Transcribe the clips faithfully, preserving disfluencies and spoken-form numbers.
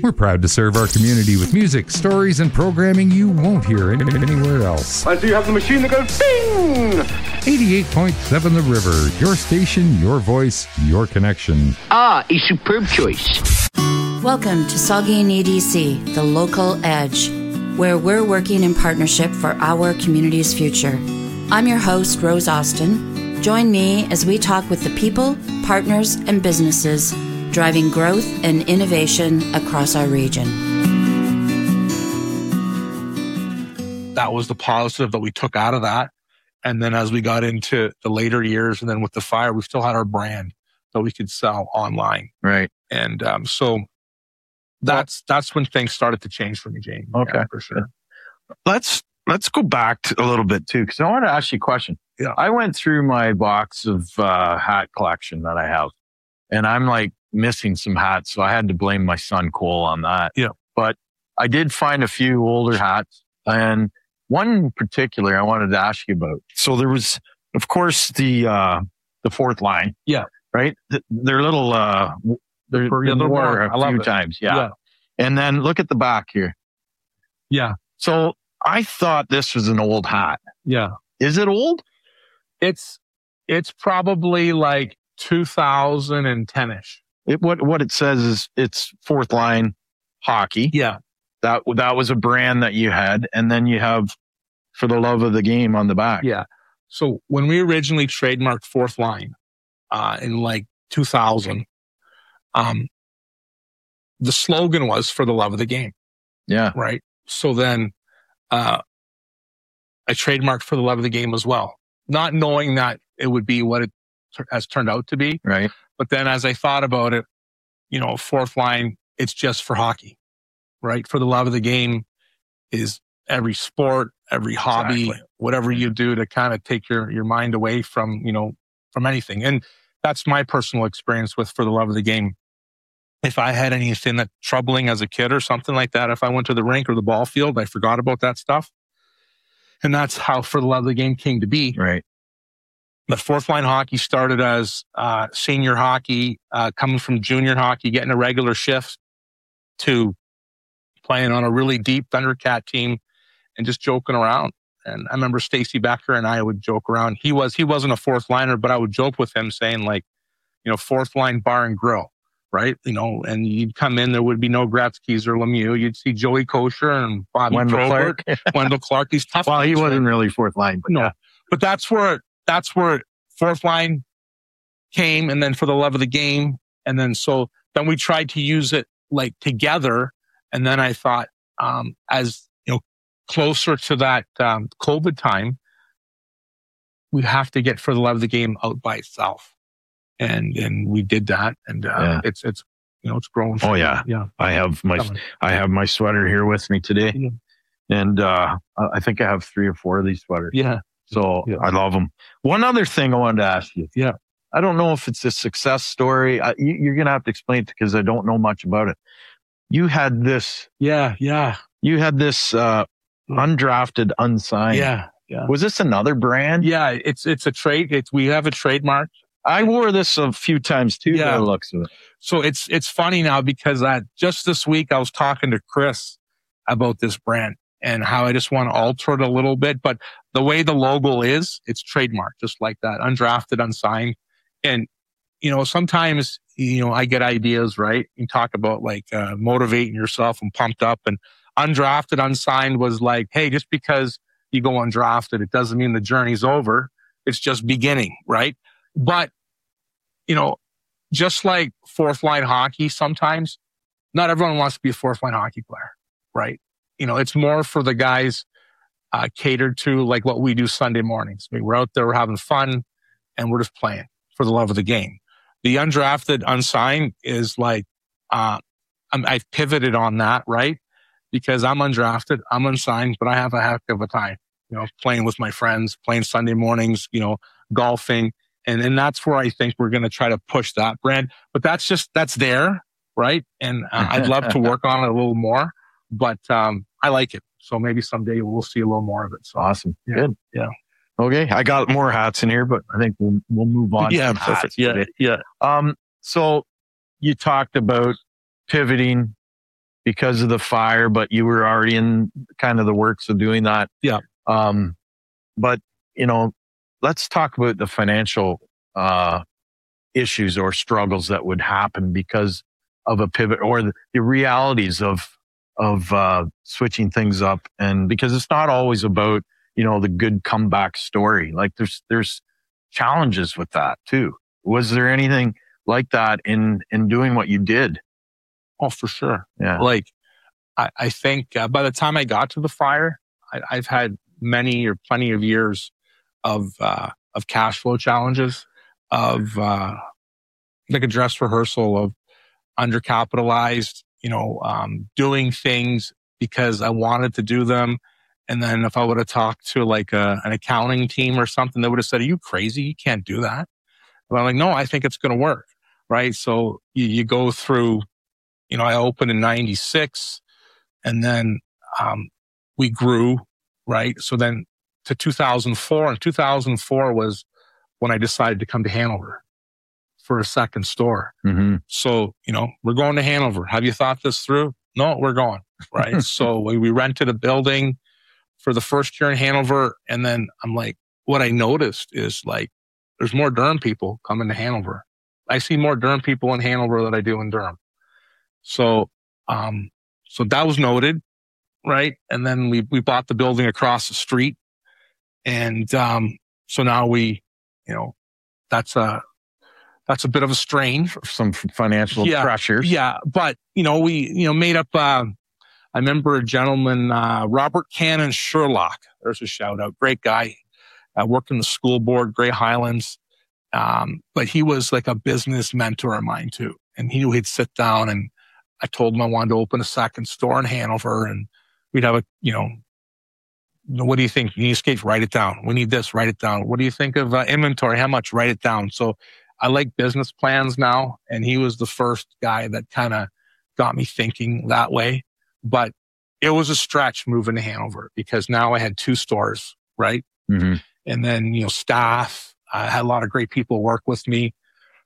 We're proud to serve our community with music, stories, and programming you won't hear any- anywhere else. And so you have the machine that goes ding! eighty-eight point seven The River, your station, your voice, your connection. Ah, a superb choice. Welcome to Saugeen E D C, the local edge, where we're working in partnership for our community's future. I'm your host, Rose Austin. Join me as we talk with the people, partners, and businesses driving growth and innovation across our region. That was the positive that we took out of that. And then as we got into the later years and then with the fire, we still had our brand that we could sell online. Right. And um, so that's that's when things started to change for me, Jamie. Okay. Yeah, for sure. Let's let's go back to a little bit too, because I want to ask you a question. Yeah. I went through my box of uh, hat collection that I have, and I'm like missing some hats, so I had to blame my son Cole on that. Yeah. But I did find a few older hats, and one in particular I wanted to ask you about. So there was, of course, the uh, the fourth line. Yeah. Right. Th- They're little. Uh, they're, For- yeah, they're they're more more. a I love few it. times. Yeah. Yeah. And then look at the back here. Yeah. So I thought this was an old hat. Yeah. Is it old? It's it's probably like two thousand ten-ish. It, what what it says is it's fourth line hockey. Yeah. That that was a brand that you had, and then you have For the Love of the Game on the back. Yeah. So when we originally trademarked Fourth Line uh, in like two thousand, um, the slogan was For the Love of the Game. Yeah. Right. So then uh, I trademarked For the Love of the Game as well, not knowing that it would be what it t- has turned out to be. Right. But then as I thought about it, you know, Fourth Line, it's just for hockey, right? For the Love of the Game is every sport, every hobby, Exactly. whatever you do to kind of take your, your mind away from, you know, from anything. And that's my personal experience with For the Love of the Game. If I had anything that troubling as a kid or something like that, if I went to the rink or the ball field, I forgot about that stuff. And that's how For the Love of the Game came to be. Right. But Fourth Line Hockey started as uh, senior hockey, uh, coming from junior hockey, getting a regular shift to playing on a really deep Thundercat team and just joking around. And I remember Stacy Becker and I would joke around. He was, he wasn't a fourth liner, but I would joke with him saying like, you know, fourth line bar and grill, right? You know, and you'd come in, there would be no Gretzky's or Lemieux. You'd see Joey Kosher and Bobby Wendell Probert, Clark. Wendell Clark, these tough Well, he guys, wasn't right? really fourth line, but No, yeah. but that's where, that's where Fourth Line came. And then For the Love of the Game. And then, so then we tried to use it like together. And then I thought, um, as you know, closer to that, um, COVID time, we have to get For the Love of the Game out by itself. And, and we did that. And, uh, Yeah. it's, it's, you know, it's growing. Oh yeah. Yeah. I have my Coming. I have my sweater here with me today, Yeah. and uh, I I think I have three or four of these sweaters. Yeah. So Yeah. I love them. One other thing I wanted to ask you. Yeah. I don't know if it's a success story. I, you, you're going to have to explain it because I don't know much about it. You had this, Yeah. Yeah. you had this, uh, undrafted, unsigned. Yeah. Yeah. Was this another brand? Yeah. It's, it's a trade. It's, we have a trademark. I wore this a few times too. Yeah. By the looks of it. So it's, it's funny now because I, just this week I was talking to Chris about this brand and how I just want to alter it a little bit. But the way the logo is, it's trademarked just like that, undrafted, unsigned. And, you know, sometimes, you know, I get ideas, right? You talk about like, uh, motivating yourself and pumped up, and undrafted, unsigned was like, hey, just because you go undrafted, it doesn't mean the journey's over. It's just beginning, right? But, you know, just like fourth line hockey, sometimes not everyone wants to be a fourth line hockey player, right? You know, it's more for the guys uh, catered to like what we do Sunday mornings. I mean, we're out there, we're having fun, and we're just playing for the love of the game. The undrafted, unsigned is like, uh, I'm, I've pivoted on that, right? Because I'm undrafted, I'm unsigned, but I have a heck of a time, you know, playing with my friends, playing Sunday mornings, you know, golfing. And, and that's where I think we're going to try to push that brand. But that's just, that's there, right? And uh, I'd love to work on it a little more, but um, I like it. So maybe someday we'll see a little more of it. So Awesome. yeah, Good. yeah. Okay. I got more hats in here, but I think we'll, we'll move on. Yeah, from perfect. hats Yeah, today. yeah. Um, so you talked about pivoting because of the fire, but you were already in kind of the works of doing that. Yeah. Um, but, you know, let's talk about the financial uh, issues or struggles that would happen because of a pivot or the, the realities of of uh, switching things up. And because it's not always about, you know, the good comeback story. Like there's there's challenges with that too. Was there anything like that in in doing what you did? Oh, for sure. Yeah. Like I, I think uh, by the time I got to the fire, I, I've had many or plenty of years of uh, of cash flow challenges, of uh, like a dress rehearsal, of undercapitalized, you know, um, doing things because I wanted to do them. And then if I would have talked to like a, an accounting team or something, they would have said, are you crazy? You can't do that. But I'm like, no, I think it's going to work. Right. So you, you go through, you know, I opened in ninety-six and then um, we grew. Right. So then to two thousand four, and two thousand four was when I decided to come to Hanover for a second store. Mm-hmm. So, you know, we're going to Hanover. Have you thought this through? No, we're going. Right. So we, we rented a building for the first year in Hanover. And then I'm like, what I noticed is like, there's more Durham people coming to Hanover. I see more Durham people in Hanover than I do in Durham. So, um, so that was noted. Right. And then we, we bought the building across the street. And, um, so now we, you know, that's a, that's a bit of a strain. Some financial yeah, pressures. Yeah. But, you know, we, you know, made up, uh, I remember a gentleman, uh, Robert Cannon Sherlock. There's a shout out. Great guy. Uh, worked in the school board, Grey Highlands. Um, but he was like a business mentor of mine too. And he would sit down and I told him I wanted to open a second store in Hanover and we'd have a, you know, what do you think? You need skates? Write it down. We need this, write it down. What do you think of uh, inventory? How much? Write it down. So I like business plans now. And he was the first guy that kind of got me thinking that way. But it was a stretch moving to Hanover because now I had two stores, right? Mm-hmm. And then, you know, staff, I had a lot of great people work with me.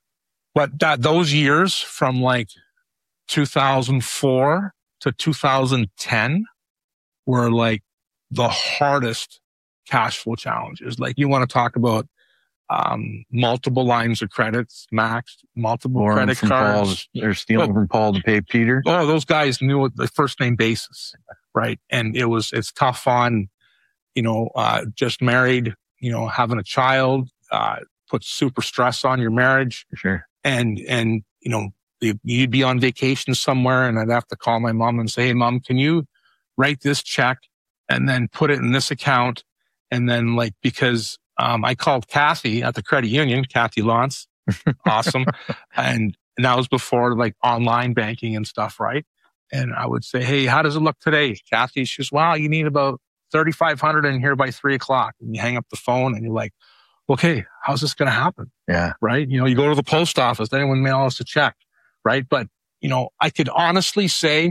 But that those years from like two thousand four to two thousand ten were like the hardest cash flow challenges. Like you want to talk about um, multiple lines of credits, maxed, multiple Borrowing credit from cards. Paul, they're stealing Oh. from Paul to pay Peter. Oh, those guys knew it, the first name basis, right? And it was, it's tough on, you know, uh, just married, you know, having a child, uh, puts super stress on your marriage. Sure. And, and, you know, you'd be on vacation somewhere and I'd have to call my mom and say, hey, mom, can you write this check and then put it in this account? And then like, because, um, I called Kathy at the credit union, Kathy Lantz. Awesome. And, and that was before like online banking and stuff. Right. And I would say, hey, how does it look today? Kathy, she goes, wow, you need about thirty-five hundred in here by three o'clock. And you hang up the phone and you're like, okay, how's this going to happen? Yeah. Right. You know, you go to the post office, anyone mail us a check. Right. But, you know, I could honestly say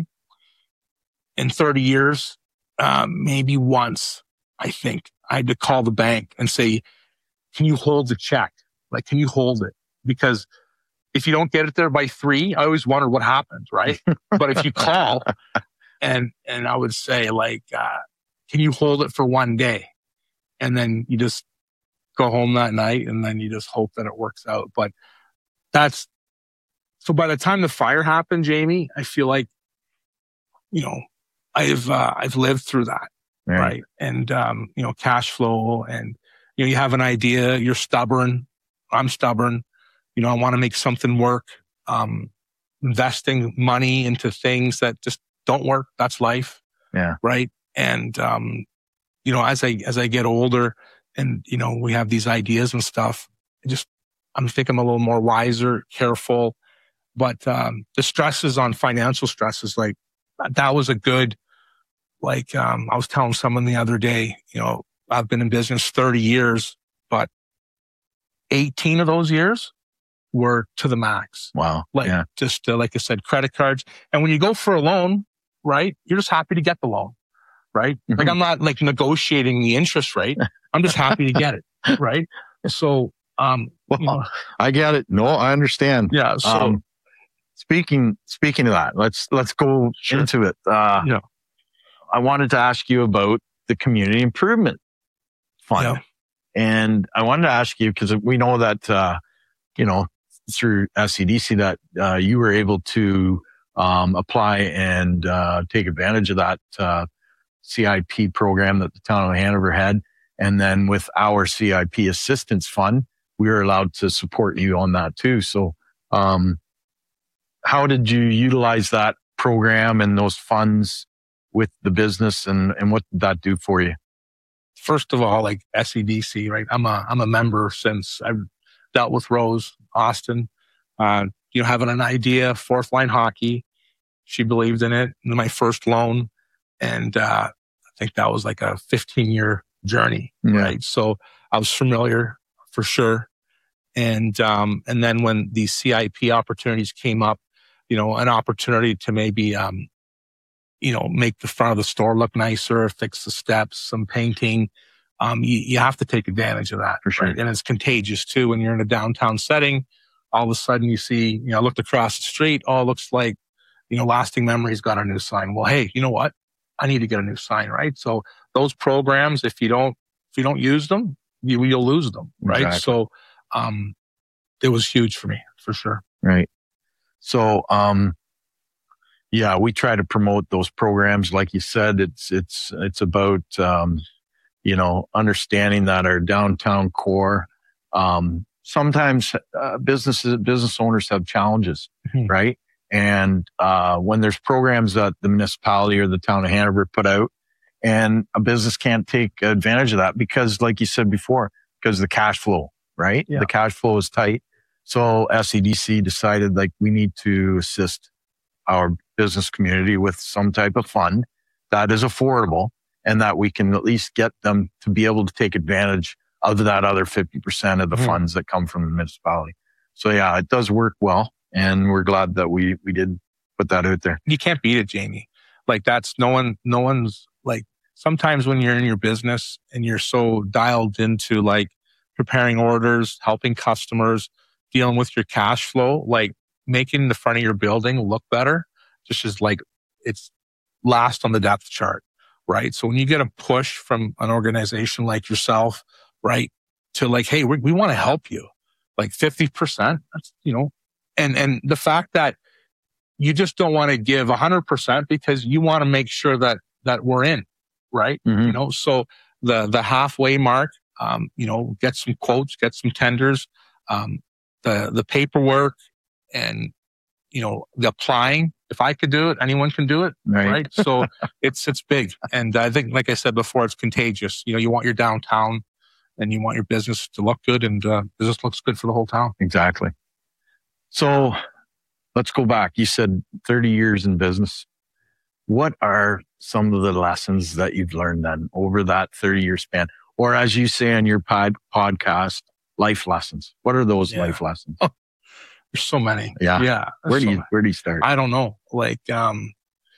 in thirty years, um, maybe once, I think I had to call the bank and say, can you hold the check? Like, can you hold it? Because if you don't get it there by three, I always wonder what happens. Right. But if you call and, and I would say like, uh, can you hold it for one day? And then you just go home that night and then you just hope that it works out. But that's, so by the time the fire happened, Jamie, I feel like, you know, I've, uh, I've lived through that. Right. Right. And, um, you know, cash flow and, you know, you have an idea, you're stubborn. I'm stubborn. You know, I want to make something work. Um, investing money into things that just don't work. That's life. Yeah. Right. And, um, you know, as I, as I get older and, you know, we have these ideas and stuff, I just, I'm thinking I'm a little more wiser, careful, but, um, the stresses on financial stresses, like that was a good, like, um, I was telling someone the other day, you know, I've been in business thirty years, but eighteen of those years were to the max. Wow. Like, yeah. just uh, like I said, credit cards. And when you go for a loan, right, you're just happy to get the loan. Right? Mm-hmm. Like I'm not like negotiating the interest rate. I'm just happy to get it. Right? So, um, well, you know, I get it. No, I understand. Yeah. So, um, speaking, speaking of that, let's, let's go sure. into it. Uh, yeah. I wanted to ask you about the community improvement fund. Yeah. And I wanted to ask you, because we know that, uh, you know, through S E D C that, uh, you were able to, um, apply and, uh, take advantage of that, uh, C I P program that the town of Hanover had. And then with our C I P assistance fund, we were allowed to support you on that too. So, um, how did you utilize that program and those funds with the business, and, and what did that do for you? First of all, like S E D C, right? I'm a, I'm a member since I've dealt with Rose Austin, uh, you know, having an idea, fourth line hockey. She believed in it. My first loan. And, uh, I think that was like a fifteen year journey, yeah. right? So I was familiar for sure. And, um, and then when these C I P opportunities came up, you know, an opportunity to maybe, um, you know, make the front of the store look nicer, fix the steps, some painting. Um, you, you have to take advantage of that. For sure. Right? And it's contagious too. When you're in a downtown setting, all of a sudden you see, you know, looked across the street. Oh, it looks like, you know, Lasting Memories got a new sign. Well, hey, you know what? I need to get a new sign, right? So those programs, if you don't, if you don't use them, you, you'll lose them, right? Exactly. So, um, it was huge for me, for sure. Right. So, um, yeah, we try to promote those programs. Like you said, it's, it's, it's about, um, you know, understanding that our downtown core, um, sometimes, uh, businesses, business owners have challenges, mm-hmm. right? And, uh, when there's programs that the municipality or the town of Hanover put out, and a business can't take advantage of that because, like you said before, because the cash flow, right? Yeah. The cash flow is tight. So S E D C decided like we need to assist our business community with some type of fund that is affordable and that we can at least get them to be able to take advantage of that other fifty percent of the mm-hmm. funds that come from the municipality. So yeah, it does work well. And we're glad that we, we did put that out there. You can't beat it, Jamie. Like that's no one, no one's like, sometimes when you're in your business and you're so dialed into like preparing orders, helping customers, dealing with your cash flow, like making the front of your building look better, just is like, it's last on the depth chart, right? So when you get a push from an organization like yourself, right, to like, hey, we, we want to help you, like fifty percent, that's, you know, And, and the fact that you just don't want to give a hundred percent because you want to make sure that, that we're in, right? Mm-hmm. You know, so the, the halfway mark, um, you know, get some quotes, get some tenders, um, the, the paperwork and, you know, the applying. If I could do it, anyone can do it, right? right? So it's, it's big. And I think, like I said before, it's contagious. You know, you want your downtown and you want your business to look good, and, uh, business looks good for the whole town. Exactly. So let's go back. You said thirty years in business. What are some of the lessons that you've learned then over that thirty year span? Or as you say on your pod, podcast, life lessons. What are those yeah. life lessons? Oh, there's so many. Yeah. Yeah. Where do so you, many. where do you start? I don't know. Like, um,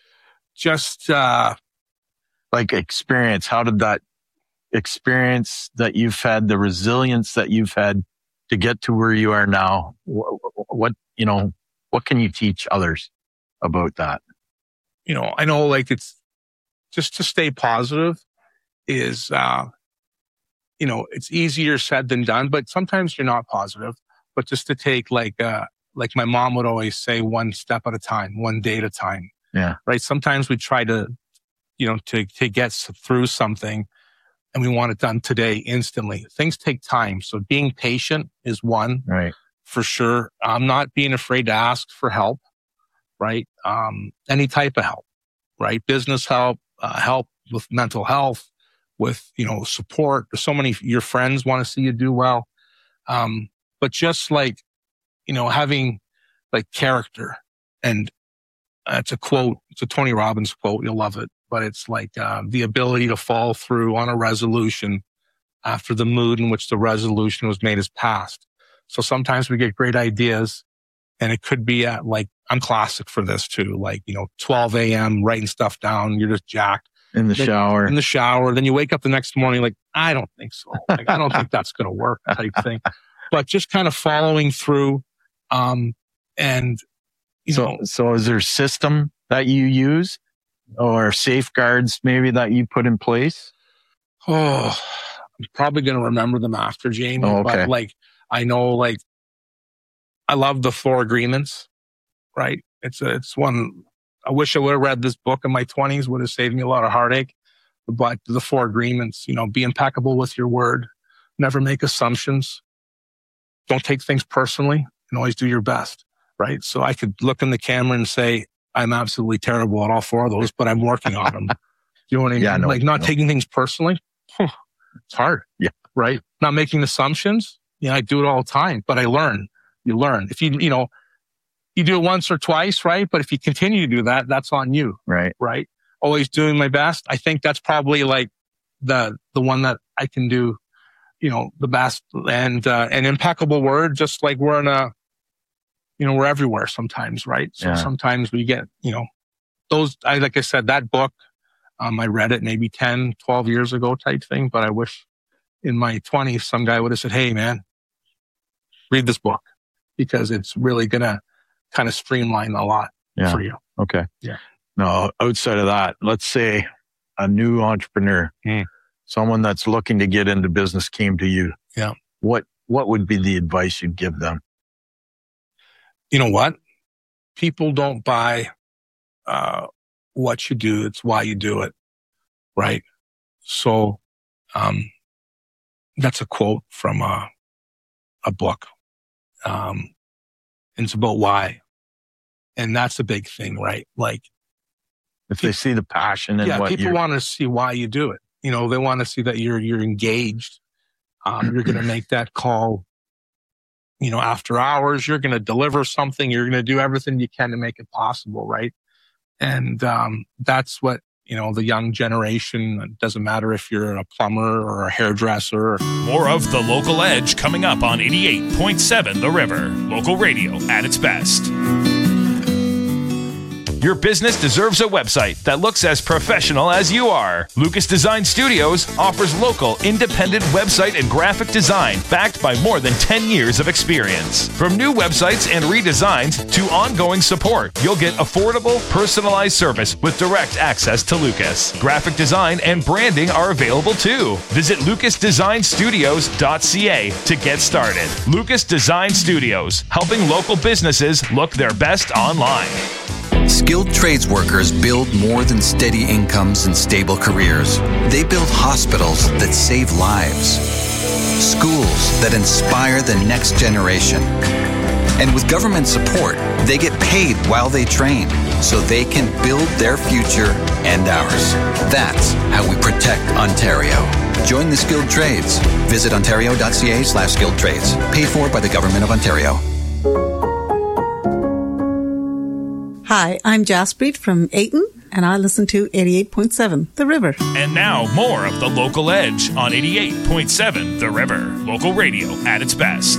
just, uh, like experience. How did that experience that you've had, the resilience that you've had to get to where you are now, what, what, you know, what can you teach others about that? You know, I know like it's just to stay positive is, uh, you know, it's easier said than done, but sometimes you're not positive, but just to take like, uh, like my mom would always say, one step at a time, one day at a time. Yeah. Right. Sometimes we try to, you know, to, to get through something, and we want it done today, instantly. Things take time. So being patient is one, right? For sure. I'm not being afraid to ask for help, right? Um, any type of help, right? Business help, uh, help with mental health, with, you know, support. So many of your friends want to see you do well. Um, but just like, you know, having like character, and uh, it's a quote, it's a Tony Robbins quote. You'll love it. But it's like, uh, the ability to fall through on a resolution after the mood in which the resolution was made is passed. So sometimes we get great ideas, and it could be at like, I'm classic for this too. Like, you know, twelve a.m. writing stuff down. You're just jacked. In the then, shower. In the shower. Then you wake up the next morning like, I don't think so. Like, I don't think that's going to work type thing. But just kind of following through, um, and, you so, know, so is there a system that you use or safeguards maybe that you put in place? oh, I'm probably going to remember them after, Jamie. Oh, okay. But like, I know, like, I love the four agreements, right? It's a, it's one, I wish I would have read this book in my twenties, would have saved me a lot of heartache. But the four agreements, you know, be impeccable with your word, never make assumptions, don't take things personally, and always do your best, right? So I could look in the camera and say, I'm absolutely terrible at all four of those, but I'm working on them. You know what I mean? Yeah, no, like not no. taking things personally. It's hard. Yeah. Right. Not making assumptions. You know, I do it all the time, but I learn. You learn. If you, you know, you do it once or twice, right? But if you continue to do that, that's on you. Right. Right. Always doing my best. I think that's probably like the, the one that I can do, you know, the best. And, uh, an impeccable word, just like we're in a, you know, we're everywhere sometimes, right? So Yeah. sometimes we get, you know, those, I, like I said, that book, um, I read it maybe ten, twelve years ago type thing, but I wish in my twenties, some guy would have said, hey man, read this book because it's really going to kind of streamline a lot Yeah. for you. Okay. Yeah. No, outside of that, let's say a new entrepreneur, Mm. someone that's looking to get into business came to you. Yeah. What, what would be the advice you'd give them? You know what? People don't buy, uh, what you do. It's why you do it. Right. So, um, that's a quote from a, a book. Um, and it's about why. And that's a big thing, right? Like, If they see the passion in yeah, what people you want to see why you do it. You know, they want to see that you're, you're engaged. Um, you're going to make that call, you know, after hours, you're going to deliver something. You're going to do everything you can to make it possible. Right. And, um, that's what, you know, the young generation, it doesn't matter if you're a plumber or a hairdresser. More of The Local Edge coming up on eighty-eight point seven The River. Local radio at its best. Your business deserves a website that looks as professional as you are. Lucas Design Studios offers local, independent website and graphic design backed by more than ten years of experience. From new websites and redesigns to ongoing support, you'll get affordable, personalized service with direct access to Lucas. Graphic design and branding are available too. Visit lucas design studios dot c a to get started. Lucas Design Studios, helping local businesses look their best online. Skilled trades workers build more than steady incomes and stable careers. They build hospitals that save lives, schools that inspire the next generation. And with government support, they get paid while they train so they can build their future and ours. That's how we protect Ontario. Join the skilled trades. Visit ontario dot c a slash skilled trades. Paid for by the Government of Ontario. Hi, I'm Jaspreet from Ayton, and I listen to eighty-eight point seven The River. And now, more of The Local Edge on eighty-eight point seven The River. Local radio at its best.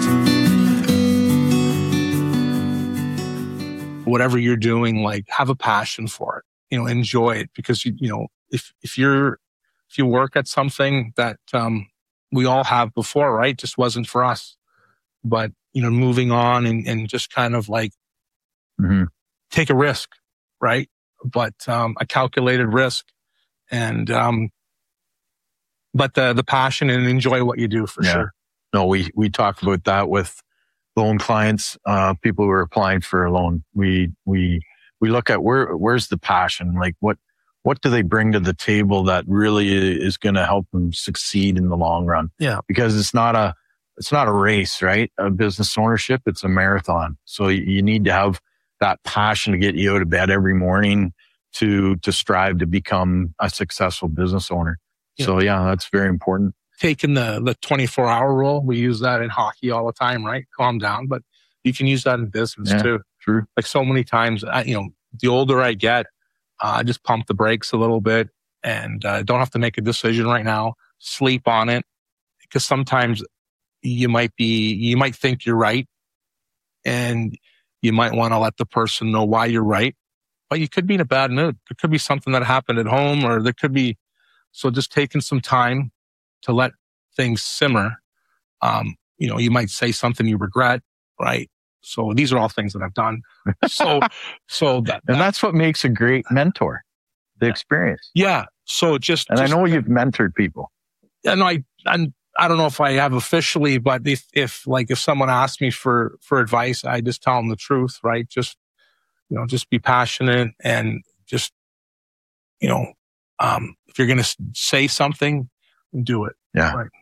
Whatever you're doing, like, have a passion for it. You know, enjoy it because, you, you know, if, if you're, if you work at something that, um, we all have before, right? Just wasn't for us. But, you know, moving on and, and just kind of like, mm-hmm. take a risk, right? But, um, a calculated risk and, um, but the, the passion and enjoy what you do for Yeah. sure. No, we, we talk about that with loan clients, uh, people who are applying for a loan. We, we, we look at where, where's the passion? Like what, what do they bring to the table that really is going to help them succeed in the long run? Yeah. Because it's not a, it's not a race, right? A business ownership, it's a marathon. So you need to have that passion to get you out of bed every morning to, to strive to become a successful business owner. Yeah. So yeah, that's very important. Taking the, the twenty-four hour rule. We use that in hockey all the time, right? Calm down, but you can use that in business Yeah, too. True. Like so many times, I, you know, the older I get, uh, I just pump the brakes a little bit and uh, don't have to make a decision right now. Sleep on it because sometimes you might be, you might think you're right and you might want to let the person know why you're right, but you could be in a bad mood. There could be something that happened at home or there could be, so just taking some time to let things simmer. Um, you know, you might say something you regret, right? So these are all things that I've done. So, so that, and that, that's what makes a great mentor, the experience. Yeah. So just, and just, I know you've mentored people. And I, and I don't know if I have officially, but if, if like, if someone asks me for, for advice, I just tell them the truth, right? Just, you know, just be passionate and just, you know, um, if you're going to say something, do it. Yeah. Right.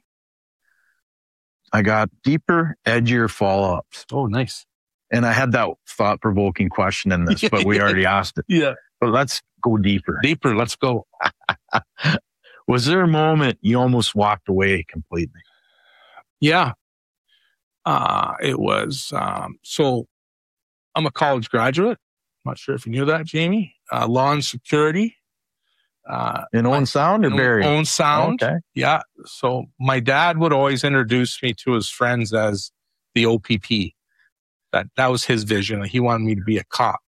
I got deeper, edgier follow-ups. Oh, nice. And I had that thought-provoking question in this, but we already asked it. Yeah. But let's go deeper. Deeper. Let's go. Was there a moment you almost walked away completely? Yeah. Uh, it was, um, so I'm a college graduate. I'm not sure if you knew that, Jamie. Uh, law and security. Uh, in Owen Sound or Barrie? Owen Sound. Okay. Yeah. So my dad would always introduce me to his friends as the O P P. That, that was his vision. He wanted me to be a cop.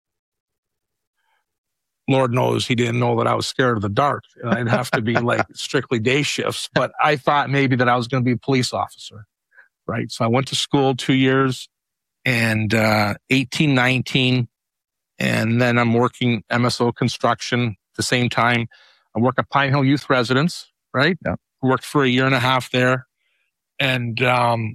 Lord knows he didn't know that I was scared of the dark. And I'd have to be like strictly day shifts, but I thought maybe that I was going to be a police officer. Right. So I went to school two years and, uh, eighteen, nineteen. And then I'm working M S O construction at the same time. I work at Pine Hill Youth Residence, right? Yeah. Worked for a year and a half there. And, um,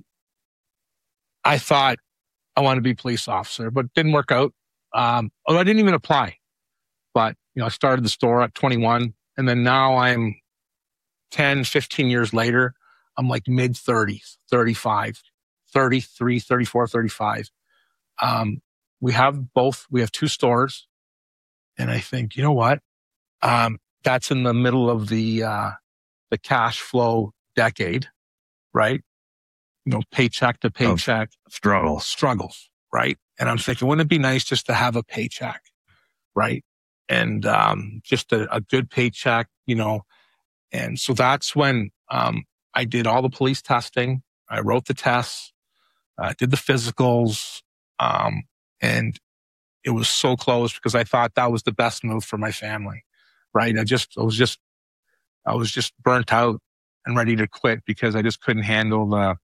I thought I wanted to be a police officer, but it didn't work out. Um, although I didn't even apply, but, you know, I started the store at twenty-one and then now I'm ten, fifteen years later, I'm like mid thirties, thirty-five, thirty-three, thirty-four, thirty-five. Um, we have both, we have two stores and I think, you know what? Um, that's in the middle of the, uh, the cash flow decade, right? You know, paycheck to paycheck. Oh, struggles. Struggles, right? And I'm thinking, wouldn't it be nice just to have a paycheck, right? And, um, just a, a good paycheck, you know? And so that's when, um, I did all the police testing. I wrote the tests, I uh, did the physicals, um, and it was so close because I thought that was the best move for my family. Right. I just, I was just, I was just burnt out and ready to quit because I just couldn't handle the,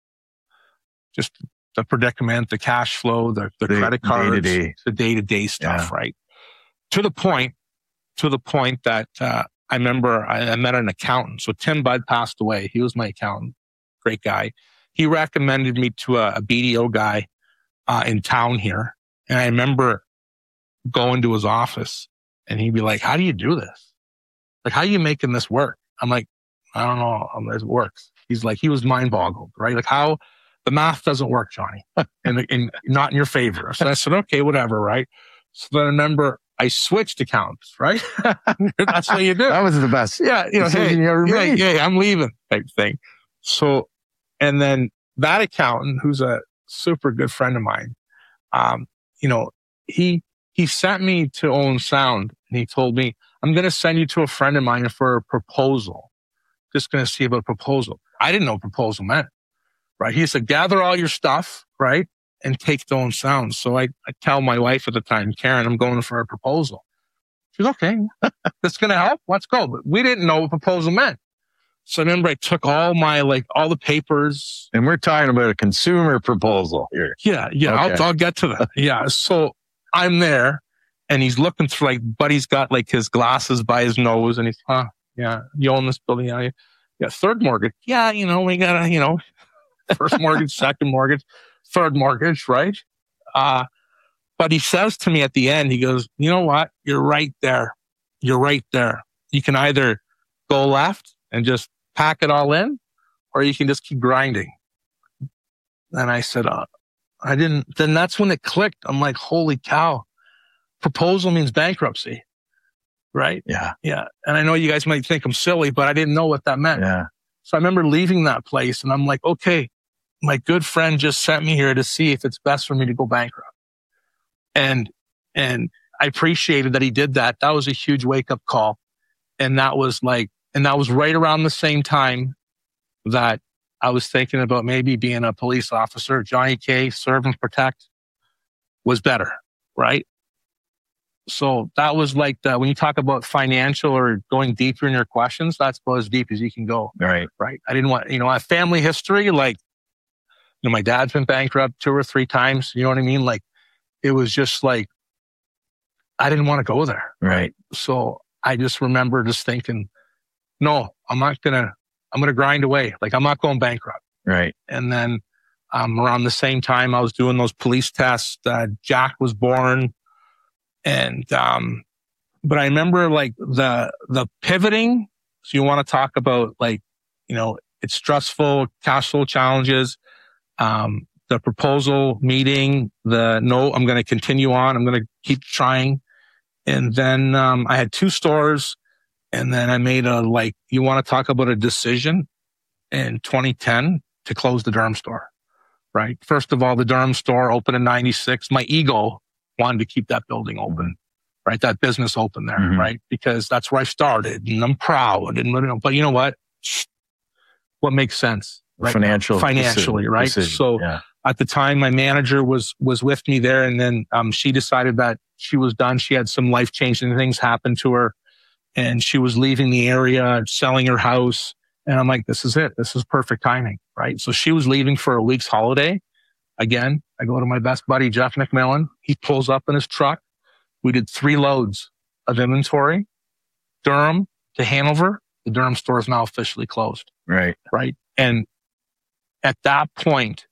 just the predicament, the cash flow, the, the, the credit cards, day-to-day. the day to day stuff. Yeah. Right. To the point, to the point that, uh, I remember I, I met an accountant. So Tim Budd passed away. He was my accountant. Great guy. He recommended me to a, a B D O guy, uh, in town here. And I remember going to his office and he'd be like, how do you do this? Like, how are you making this work? I'm like, I don't know how this works. He's like, he was mind boggled, right? Like how the math doesn't work, Johnny, and, and not in your favor. So I said, okay, whatever. Right. So then I remember I switched accounts, right? That's what you do. That was the best. Yeah. You know, hey, you ever yeah, made. yeah, I'm leaving type thing. So, and then that accountant, who's a super good friend of mine, um, you know, he, he sent me to Owen Sound and he told me, I'm going to send you to a friend of mine for a proposal. Just going to see about a proposal. I didn't know what proposal meant, right? He said, gather all your stuff, right? And take the Owen Sound. So I, I tell my wife at the time, Karen, I'm going for a proposal. She's okay. That's going to help. Let's go. But we didn't know what proposal meant. So I remember I took all my, like all the papers. And we're talking about a consumer proposal here. Yeah. Yeah. Okay. I'll, I'll get to that. Yeah. So I'm there and he's looking through, like, Buddy's got like his glasses by his nose and he's, huh, yeah, you own this building. Yeah. Yeah. Third mortgage. Yeah. You know, we gotta, you know, first mortgage, second mortgage, third mortgage, right? Uh, but he says to me at the end, he goes, you know what? You're right there. You're right there. You can either go left and just pack it all in, or you can just keep grinding. And I said, uh, I didn't, then that's when it clicked. I'm like, holy cow. Proposal means bankruptcy, right? Yeah. Yeah. And I know you guys might think I'm silly, but I didn't know what that meant. Yeah. So I remember leaving that place and I'm like, okay, my good friend just sent me here to see if it's best for me to go bankrupt. And, and I appreciated that he did that. That was a huge wake up call. And that was like, and that was right around the same time that I was thinking about maybe being a police officer. Johnny K, serve and protect, was better, right? So that was like the, when you talk about financial or going deeper in your questions, that's about as deep as you can go. Right. Right. I didn't want, you know, I have family history, like You know, my dad's been bankrupt two or three times. You know what I mean? Like, it was just like, I didn't want to go there. Right. So I just remember just thinking, no, I'm not going to, I'm going to grind away. Like, I'm not going bankrupt. Right. And then um, around the same time I was doing those police tests, uh, Jack was born. And, um, but I remember like the, the pivoting. So you want to talk about like, you know, it's stressful, cash flow challenges, um, the proposal meeting, the no, I'm going to continue on. I'm going to keep trying. And then, um, I had two stores, and then I made a, like, you want to talk about a decision in twenty ten to close the Durham store, right? First of all, the Durham store opened in ninety-six. My ego wanted to keep that building open, right? That business open there, mm-hmm. right? Because that's where I started, and I'm proud. And, you know, but you know what? What makes sense, right? Financial, financially, decision, right? decision, so yeah. At the time, my manager was, was with me there. And then, um, she decided that she was done. She had some life changing things happen to her, and she was leaving the area, selling her house. And I'm like, this is it. This is perfect timing, right? So she was leaving for a week's holiday. Again, I go to my best buddy, Jeff McMillan. He pulls up in his truck. We did three loads of inventory, Durham to Hanover. The Durham store is now officially closed. Right. Right. And at that point,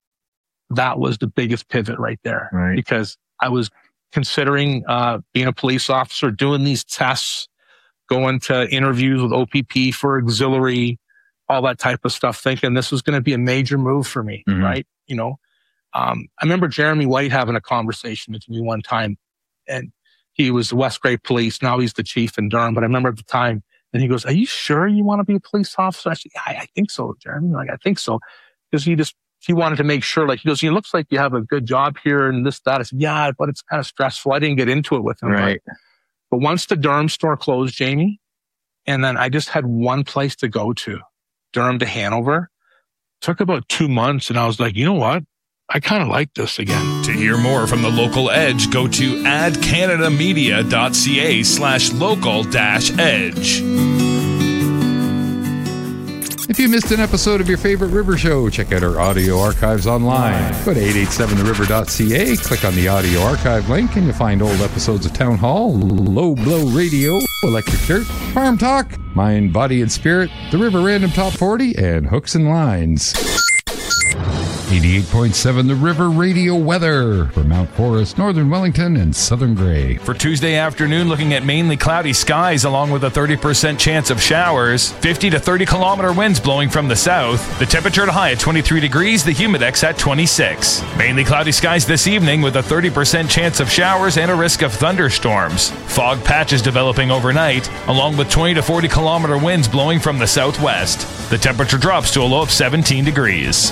that was the biggest pivot right there. Right. Because I was considering uh being a police officer, doing these tests, going to interviews with O P P for auxiliary, all that type of stuff, thinking this was going to be a major move for me, mm-hmm. right? You know, um, I remember Jeremy White having a conversation with me one time, and he was the West Grey Police. Now he's the chief in Durham. But I remember at the time, and he goes, "Are you sure you want to be a police officer?" I said, "Yeah, I, I think so, Jeremy. Like, I think so." Because he just, he wanted to make sure, like, he goes, "It looks like you have a good job here and this, that." I said, "Yeah, but it's kind of stressful." I didn't get into it with him. Right. But, but once the Durham store closed, Jamie, and then I just had one place to go to, Durham to Hanover. Took about two months, and I was like, you know what? I kind of like this again. To hear more from the Local Edge, go to adcanadamedia.ca slash local dash edge. If you missed an episode of your favorite River Show, check out our audio archives online. Go to eight eighty-seven the river dot c a, click on the audio archive link, and you'll find old episodes of Town Hall, Low Blow Radio, Electric Dirt, Farm Talk, Mind, Body, and Spirit, the River Random Top forty, and Hooks and Lines. eighty-eight point seven The River Radio weather for Mount Forest, Northern Wellington, and Southern Grey. For Tuesday afternoon, looking at mainly cloudy skies along with a thirty percent chance of showers, fifty to thirty kilometer winds blowing from the south, the temperature at high at twenty-three degrees, the humidex at twenty-six. Mainly cloudy skies this evening with a thirty percent chance of showers and a risk of thunderstorms. Fog patches developing overnight, along with twenty to forty kilometer winds blowing from the southwest. The temperature drops to a low of seventeen degrees.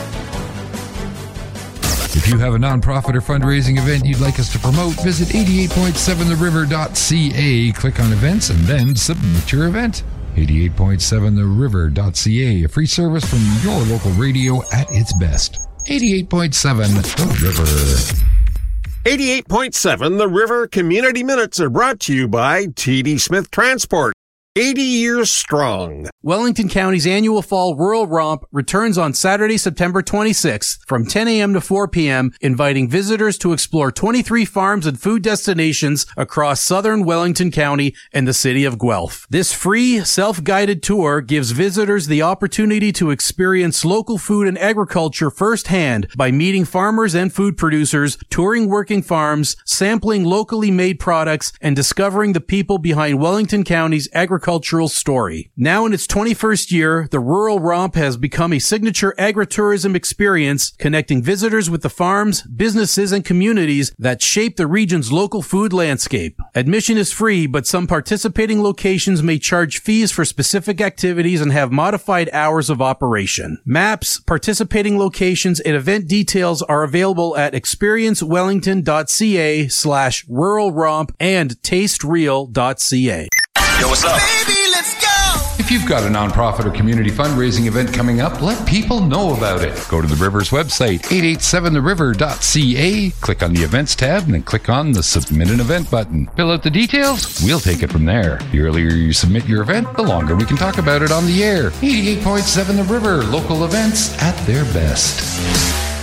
If you have a nonprofit or fundraising event you'd like us to promote, visit eighty-eight point seven the river dot c a, click on events, and then submit your event. eighty-eight point seven the river dot c a, a free service from your local radio at its best. eighty-eight point seven The River. eighty-eight point seven The River Community Minutes are brought to you by T D Smith Transport. eighty years strong. Wellington County's annual Fall Rural Romp returns on Saturday, September twenty-sixth from ten a.m. to four p.m., inviting visitors to explore twenty-three farms and food destinations across southern Wellington County and the city of Guelph. This free, self-guided tour gives visitors the opportunity to experience local food and agriculture firsthand by meeting farmers and food producers, touring working farms, sampling locally made products, and discovering the people behind Wellington County's agricultural story. Now in its twenty-first year, the Rural Romp has become a signature agritourism experience, connecting visitors with the farms, businesses, and communities that shape the region's local food landscape. Admission is free, but some participating locations may charge fees for specific activities and have modified hours of operation. Maps, participating locations, and event details are available at experiencewellington.ca slash rural romp and tastereal dot c a. Yo, what's up? Baby, let's go! If you've got a nonprofit or community fundraising event coming up, let people know about it. Go to the River's website, eight eighty-seven the river dot c a, click on the events tab, and then click on the Submit an Event button. Fill out the details, we'll take it from there. The earlier you submit your event, the longer we can talk about it on the air. eighty-eight point seven The River, local events at their best.